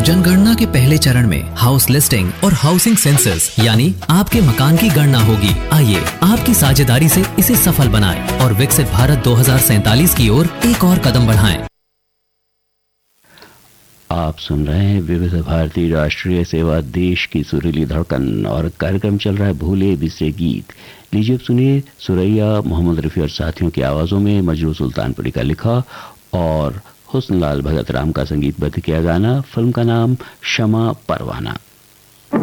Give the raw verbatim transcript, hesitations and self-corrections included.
जनगणना के पहले चरण में हाउस लिस्टिंग और हाउसिंग सेंसस यानी आपके मकान की गणना होगी। आइए आपकी साझेदारी से इसे सफल बनाएं और विकसित भारत दो हज़ार सैंतालीस की ओर एक और कदम बढ़ाएं। आप सुन रहे हैं विविध भारती राष्ट्रीय सेवा, देश की सुरीली धड़कन, और कार्यक्रम चल रहा है भूले बिसरे गीत। लीजिए अब सुनिए सुरैया, मोहम्मद रफी और साथियों की आवाजों में मजरू सुल्तानपुरी का लिखा और हुस्नलाल भगत राम का संगीतबद्ध किया गाना। फिल्म का नाम शमा परवाना।